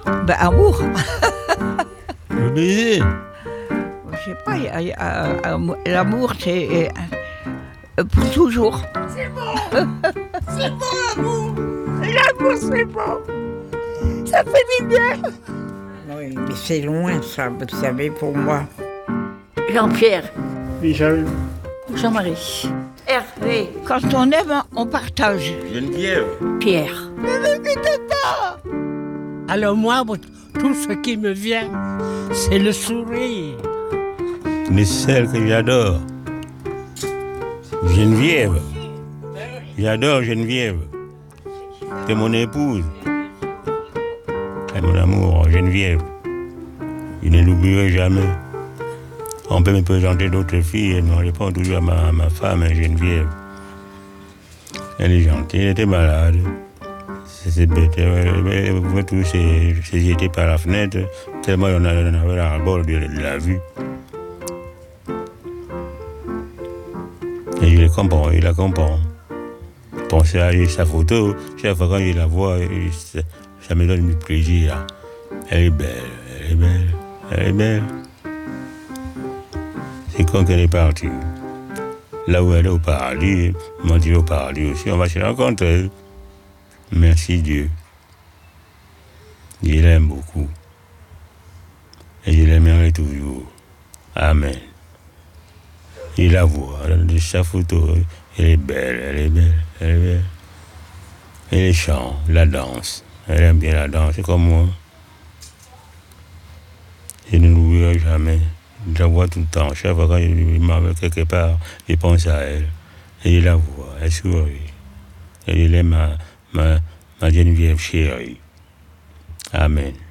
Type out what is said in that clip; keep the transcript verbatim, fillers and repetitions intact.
Ben, amour. Le baiser. Je sais pas, y a, y a, amour- l'amour, c'est euh, pour toujours. C'est bon. C'est bon, l'amour. L'amour, c'est bon. Ça fait du bien. Oui, mais c'est loin, ça, vous savez, pour moi. Jean-Pierre. Michel. Jean-Marie. Hervé. Quand on aime, on partage. Geneviève. Pierre. Alors moi, tout ce qui me vient, c'est le sourire. Mais celle que j'adore. Geneviève. J'adore Geneviève. C'est mon épouse. C'est mon amour, Geneviève. Je ne l'oublierai jamais. On peut me présenter d'autres filles, mais on répond toujours à ma, à ma femme, Geneviève. Elle est gentille, elle était malade. C'est bête. Vous voyez tous ces, ces étés par la fenêtre, tellement on avait la bord de, de la vue. Et je la comprends, je la comprends. Penser à sa photo, chaque fois quand je la vois, ça, ça me donne du plaisir. Elle est belle, elle est belle, elle est belle. C'est quand qu'elle est partie. Là où elle est au paradis, moi je vais au paradis aussi, on va se rencontrer. Merci Dieu. Je l'aime beaucoup. Et je l'aimerai toujours. Amen. Et la voix de sa photo, elle est belle, elle est belle, elle est belle. Et les chants, la danse. Elle aime bien la danse, c'est comme moi. Je ne l'oublierai jamais. Je la vois tout le temps. Chaque fois quand je m'en vais quelque part, je pense à elle. Et je la vois, elle sourit. Et je l'aime, ma, ma, ma Geneviève chérie. Amen.